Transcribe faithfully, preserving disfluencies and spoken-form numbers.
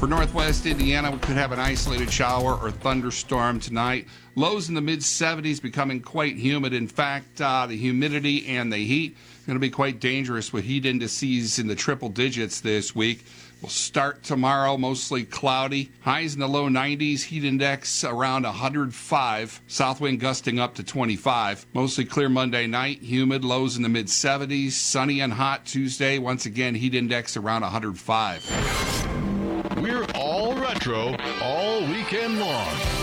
For northwest Indiana, we could have an isolated shower or thunderstorm tonight. Lows in the mid seventies, becoming quite humid. In fact, uh, the humidity and the heat going to be quite dangerous with heat indices in the triple digits this week. We'll start tomorrow mostly cloudy. Highs in the low nineties, heat index around one hundred five. South wind gusting up to twenty-five. Mostly clear Monday night, humid, lows in the mid seventies. Sunny and hot Tuesday. Once again, heat index around one hundred five. We're all retro all weekend long.